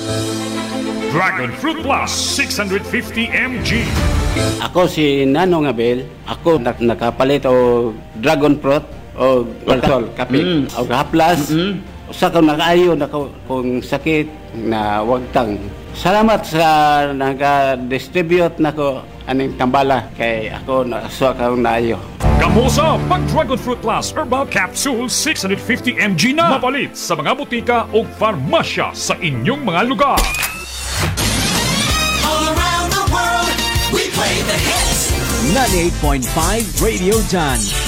Dragon Fruit Plus 650 mg. Ako si Nanong Abel. Ako nakapalit o dragon fruit o alcohol, kape. O haplas. Usa ka nakaayo na kung sakit na wagtang. Salamat sa nag-distribute nako aning tambala kay ako nakasuwa ka naayo. Kamusa pag Dragon Fruit Plus Herbal Capsule 650 mg na mapalit sa mga butika o farmasya sa inyong mga lugar. All around the world, we play the hits. 98.5 Radio Done.